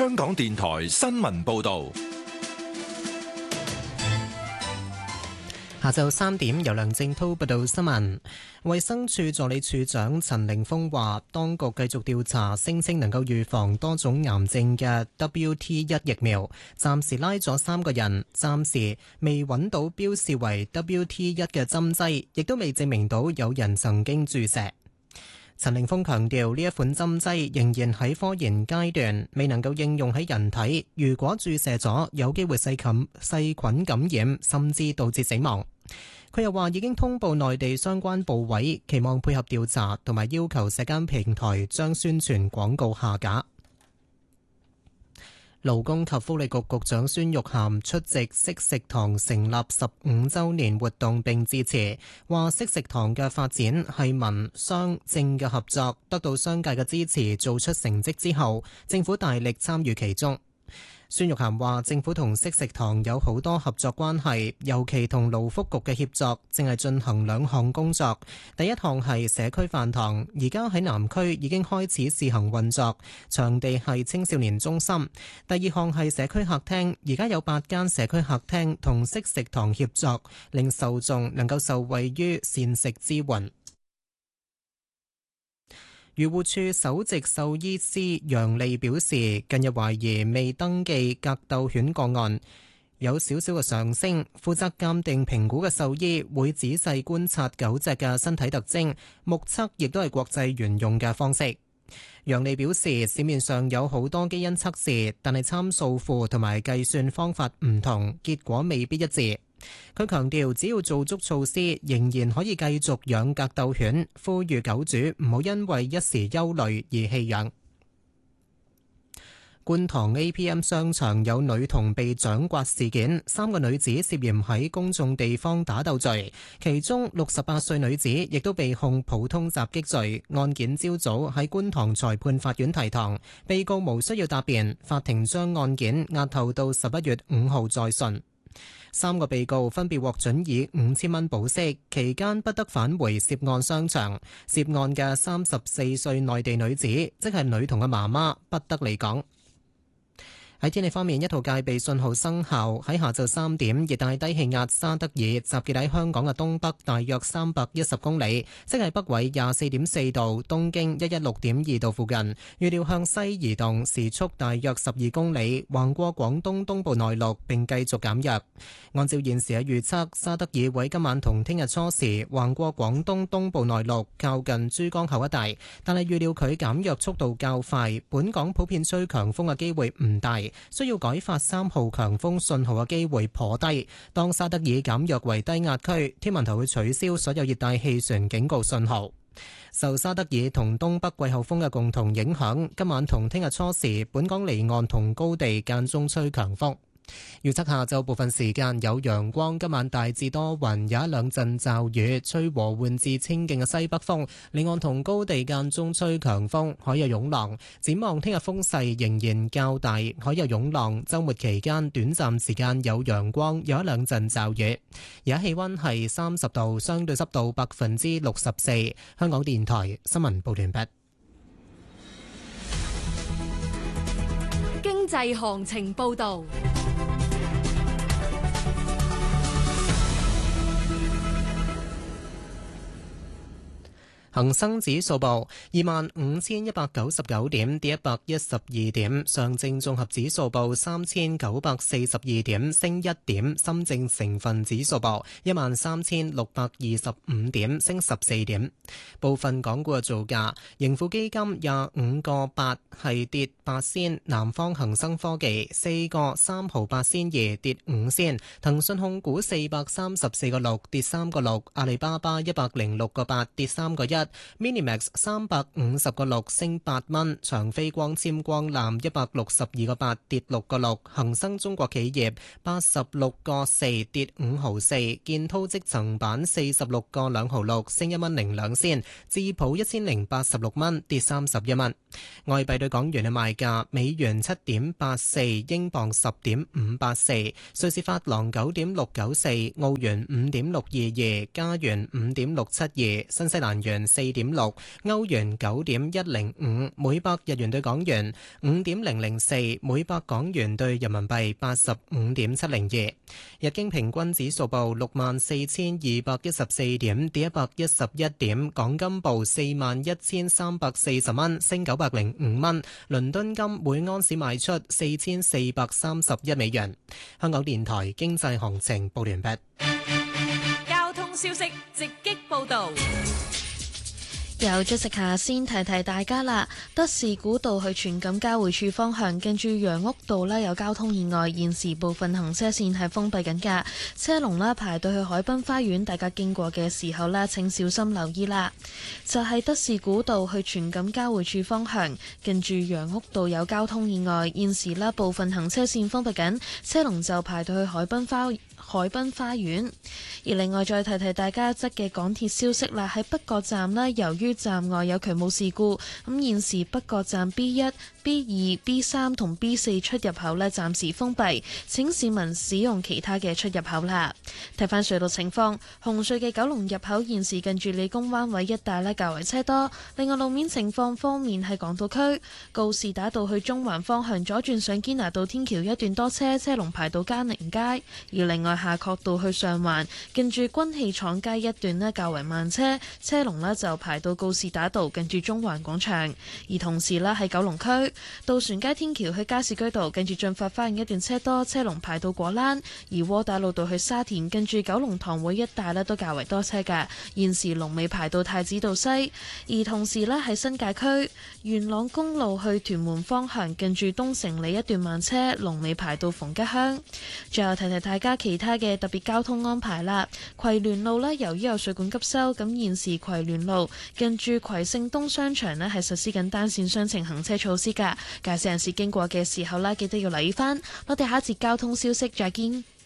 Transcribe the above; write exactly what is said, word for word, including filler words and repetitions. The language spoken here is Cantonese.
香港電台新聞報道。 下晝三點，由梁正滔報道新聞。衛生署助理署長陳凌峰話，當局繼續調查聲稱能夠預防多種癌症嘅 W T 一 疫苗，暫時拉咗三個人，暫時未揾到標示為 W T 一 嘅針劑，亦都未證明到有人曾經注射。陳凌峰強調，呢一款針劑仍然喺科研階段，未能夠應用喺人體。如果注射咗，有機會細菌細菌感染，甚至導致死亡。佢又話已經通報內地相關部委，期望配合調查，同埋要求社交平台將宣傳廣告下架。勞工及福利局局長孫玉菡出席惜食堂成立十五週年活動並致辭，話惜食堂嘅發展係民商政嘅合作，得到商界嘅支持，做出成績之後，政府大力參與其中。孫玉菡話：政府同惜食堂有好多合作關係，尤其同勞福局嘅協作，正係進行兩項工作。第一項係社區飯堂，而家喺南區已經開始試行運作，場地係青少年中心。第二項係社區客廳，而家有八間社區客廳同惜食堂協作，令受眾能夠受惠於膳食支援。漁護署首席獸醫師楊利表示，近日懷疑未登記格鬥犬個案有少少嘅上升，負責鑑定評估嘅獸醫會仔細觀察狗隻嘅身體特徵，目測亦都係國際沿用嘅方式。楊利表示，市面上有好多基因測試，但係參數庫同埋計算方法唔同，結果未必一致。佢強調，只要做足措施，仍然可以繼續養格鬥犬，呼籲狗主唔好因為一時憂慮而棄養。觀塘 A P M 商場有女童被掌摑事件，三個女子涉嫌喺公眾地方打鬥罪，其中六十八歲女子亦都被控普通襲擊罪。案件朝早喺觀塘裁判法院提堂，被告無需要答辯，法庭將案件押後到十一月五號再訊。三個被告分別獲准以五千蚊保釋，期間不得返回涉案商場。涉案嘅三十四歲內地女子，即係女童嘅媽媽，不得離港。喺天氣方面，一號戒備信號生效。喺下晝三點，熱帶低氣壓沙德爾集結喺香港嘅東北大約三百一十公里，即係北緯廿四點四度、東經一一六點二度附近。預料向西移動，時速大約十二公里，橫過廣東東部內陸並繼續減弱。按照現時嘅預測，沙德爾會今晚同聽日初時橫過廣東東部內陸，靠近珠江口一帶，但係預料佢減弱速度較快，本港普遍吹強風嘅機會唔大。需要改發三號強風信號嘅機會頗低。當沙德爾減弱為低壓區，天文台會取消所有熱帶氣旋警告信號。受沙德爾同東北季候風嘅共同影響，今晚同聽日初時，本港離岸同高地間中吹強風。預測下晝部分時間有陽光，今晚大致多雲，有一兩陣驟雨，吹和緩至清勁嘅西北風，離岸同高地間中吹強風，海有湧浪。展望聽日風勢仍然較大，海有湧浪。週末期間短暫時間有陽光，有一兩陣驟雨。而家氣溫係三十度，相對濕度百分之六十四。香港電台新聞報完畢。 經濟行情報道。 恒生指數報二萬五千一百九十九點，跌一百一十二點。上證綜合指數報三千九百四十二點，升一點。深證成分指數報一萬三千六百二十五點，升十四點。部分港股嘅造價：盈富基金廿五個八係跌八仙，南方恒生科技四個三毫八仙二跌五仙，騰訊控股四百三十四個六跌三個六，阿里巴巴一百零六個八跌三個一。Minimax 三百五十個六升八蚊，長飛光纖光纜一百六十二個八跌六個六，恒生中國企業八十六個四跌五毫四，建滔積層板四十六個兩毫六升一蚊零兩仙，智普一千零八十六蚊跌三十一蚊。外幣對港元嘅賣價：美元七點八四，英鎊十點五八四，瑞士法郎九點六九四，澳元五點六二二，加元五點六七二，新西蘭元四點六，歐元九點一零五，每百日元對港元五點零零四，每百港元對人民幣八十五點七零二。日經平均指數報六萬四千二百一十四點，跌一百一十一點。港金報四萬一千三百四十蚊，升九百零五蚊。倫敦金每安士賣出四千四百三十一美元。香港電台經濟行情報完畢。 交通消息直擊報道。 有出席下先提提大家啦，德士古道去荃錦交匯處方向，跟住楊屋道呢有交通意外，現時部分行車線係封閉緊㗎，車龍啦排到去海濱花園，大家經過嘅時候呢請小心留意啦。就係德士古道去荃錦交匯處方向，跟住楊屋道有交通意外，現時啦部分行車線封閉緊，車龍就排到去海濱花海濱花園。而另外再提提大家則嘅港鐵消息啦，喺北角站呢，由於站外有渠務事故，咁現時北角站 B 一、B 二、B 三同 B 四出入口呢暫時封閉，請市民使用其他嘅出入口啦。睇返隧道情況，紅隧嘅九龍入口現時近住理工灣位一帶呢較為車多。另外路面情況方面，喺港島區告士打道去中環方向左轉上堅拿道天橋一段多車，車龍排到嘉寧街。而另外夏慤道去上環近住軍器廠街一段呢較為慢車，車龍呢就排到告士打道近住中環廣場。而同時呢喺九龍區渡船街天橋去加士居道近住駿發花園一段車多，車龍排到果欄。而窩打老道去沙田近住九龍塘會一帶呢都較為多車㗎，現時龍尾排到太子道西。而同時呢喺新界區元朗公路去屯門方向近住東城里一段慢車，龍尾排到逢吉鄉。最後提提大家其他嘅特別交通安排啦。葵聯路呢由於有水管急修，咁現時葵聯路近住葵盛東商場呢係實施緊單線雙程行車措施㗎，駕駛人士經過嘅時候呢記得要留意返。我哋下一節交通消息再見。